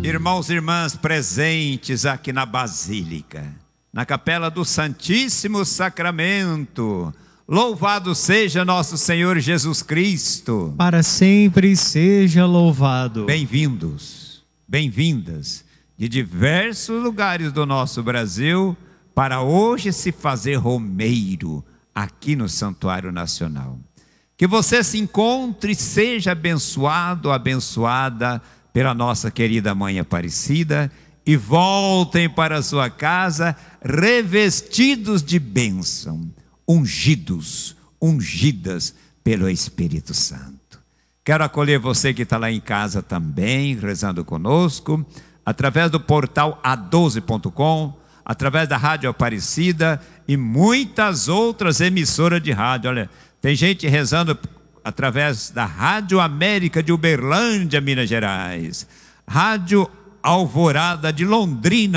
Irmãos e irmãs presentes aqui na Basílica, na Capela do Santíssimo Sacramento, louvado seja nosso Senhor Jesus Cristo. Para sempre seja louvado. Bem-vindos, bem-vindas de diversos lugares do nosso Brasil para hoje se fazer romeiro aqui no Santuário Nacional. Que você se encontre e seja abençoado, abençoada pela nossa querida Mãe Aparecida e voltem para a sua casa revestidos de bênção, ungidos, ungidas pelo Espírito Santo. Quero acolher você que está lá em casa também, rezando conosco, através do portal a12.com, através da Rádio Aparecida e muitas outras emissoras de rádio. Olha, tem gente rezando através da Rádio América de Uberlândia, Minas Gerais, Rádio Alvorada de Londrina,